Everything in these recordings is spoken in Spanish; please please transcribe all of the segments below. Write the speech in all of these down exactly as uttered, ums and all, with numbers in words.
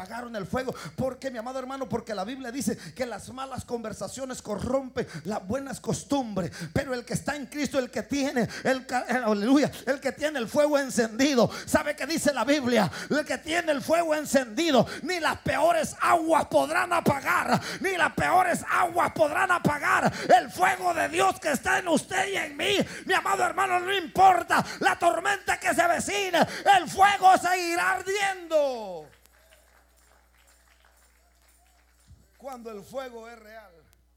apagaron el fuego. ¿Por qué, mi amado hermano? Porque la Biblia dice que las malas conversaciones corrompen las buenas costumbres, pero el que está en Cristo, el que tiene el, el, aleluya, el que tiene el fuego encendido, ¿sabe qué dice la Biblia? El que tiene el fuego encendido, ni las peores aguas podrán apagar, ni las peores aguas podrán apagar el fuego de Dios que está en usted y en mí. Mi amado hermano, no importa la tormenta que se avecine, el fuego seguirá ardiendo. Cuando el fuego es real.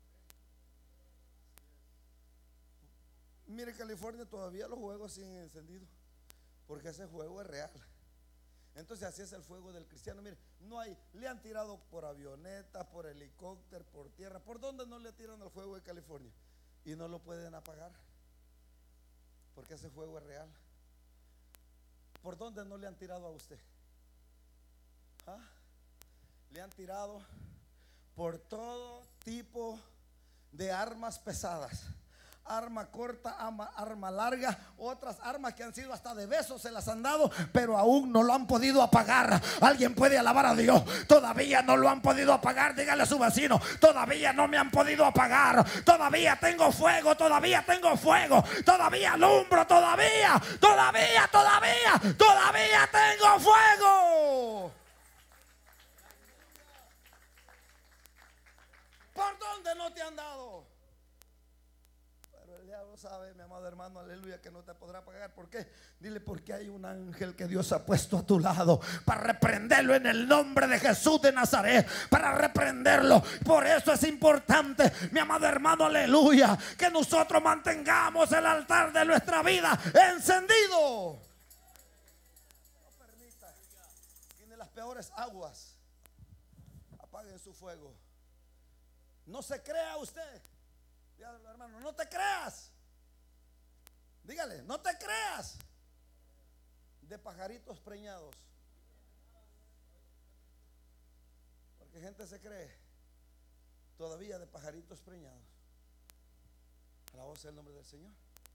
Mire, California todavía los fuegos siguen encendidos, porque ese fuego es real. Entonces así es el fuego del cristiano. Mire, no hay, le han tirado por avioneta, por helicóptero, por tierra. ¿Por dónde no le tiran el fuego de California? Y no lo pueden apagar, porque ese fuego es real. ¿Por dónde no le han tirado a usted? ¿Ah? Le han tirado por todo tipo de armas pesadas. Arma corta, arma, arma larga, otras armas que han sido hasta de besos se las han dado, pero aún no lo han podido apagar. Alguien puede alabar a Dios. Todavía no lo han podido apagar. Dígale a su vecino: todavía no me han podido apagar. Todavía tengo fuego, todavía tengo fuego, todavía alumbro, todavía, todavía, todavía, todavía tengo fuego. ¿Por dónde no te han dado? Sabe, mi amado hermano, aleluya, que no te podrá pagar. ¿Por qué? Dile: porque hay un ángel que Dios ha puesto a tu lado para reprenderlo en el nombre de Jesús de Nazaret, para reprenderlo. Por eso es importante, mi amado hermano, aleluya, que nosotros mantengamos el altar de nuestra vida encendido. No permita que ni las peores aguas apaguen su fuego. No se crea usted. Dígale, hermano, no te creas. Dígale: no te creas de pajaritos preñados. Porque gente se cree todavía de pajaritos preñados. Alabado sea el nombre del Señor.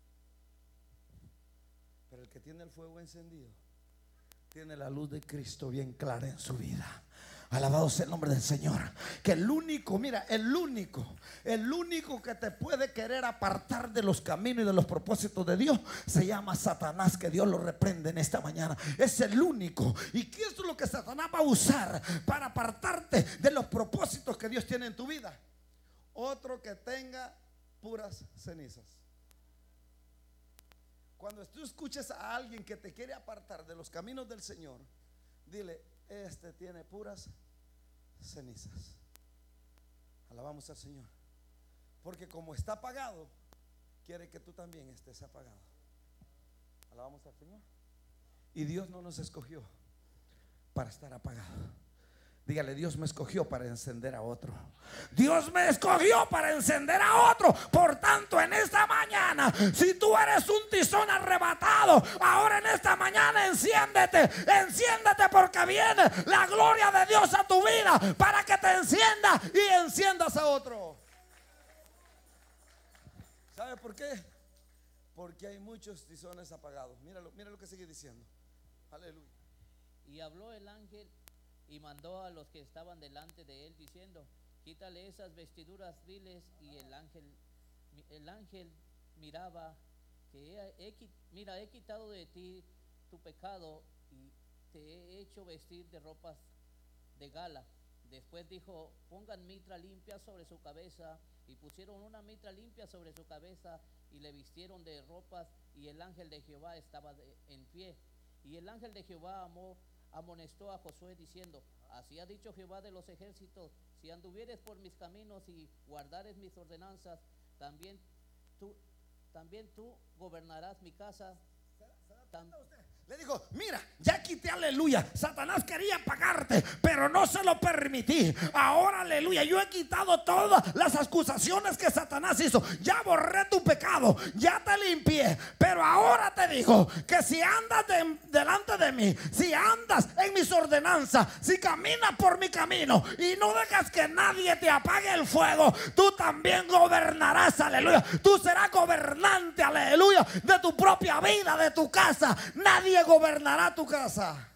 Pero el que tiene el fuego encendido tiene la luz de Cristo bien clara en su vida. Alabado sea el nombre del Señor. Que el único, mira, el único, el único que te puede querer apartar de los caminos y de los propósitos de Dios se llama Satanás. Que Dios lo reprende en esta mañana. Es el único. ¿Y qué es lo que Satanás va a usar para apartarte de los propósitos que Dios tiene en tu vida? Otro que tenga puras cenizas. Cuando tú escuches a alguien que te quiere apartar de los caminos del Señor, dile: este tiene puras cenizas. Alabamos al Señor. Porque como está apagado, quiere que tú también estés apagado. Alabamos al Señor. Y Dios no nos escogió para estar apagado. Dígale: Dios me escogió para encender a otro. Dios me escogió para encender a otro. Por tanto, en esta mañana, si tú eres un tizón arrebatado, ahora en esta mañana enciéndete, enciéndete, porque viene la gloria de Dios a tu vida para que te encienda y enciendas a otro. ¿Sabe por qué? Porque hay muchos tizones apagados. Míralo, mira lo que sigue diciendo. Aleluya. Y habló el ángel y mandó a los que estaban delante de él diciendo: quítale esas vestiduras, diles. Y el ángel, el ángel miraba que he, he, mira, he quitado de ti tu pecado y te he hecho vestir de ropas de gala. Después dijo: pongan mitra limpia sobre su cabeza. Y pusieron una mitra limpia sobre su cabeza y le vistieron de ropas. Y el ángel de Jehová estaba de, en pie. Y el ángel de Jehová amó amonestó a Josué diciendo: así ha dicho Jehová de los ejércitos, si anduvieres por mis caminos y guardares mis ordenanzas, también tú, también tú gobernarás mi casa. Tam- Le dijo: mira, ya quité, aleluya. Satanás quería pagarte, pero no se lo permití. Ahora, aleluya, yo he quitado todas las acusaciones que Satanás hizo. Ya borré tu pecado, ya te limpié. Pero ahora te digo que si andas de, delante de mí, si andas en mis ordenanzas, si caminas por mi camino y no dejas que nadie te apague el fuego, tú también gobernarás, aleluya. Tú serás gobernante, aleluya, de tu propia vida, de tu casa. Nadie gobernará tu casa.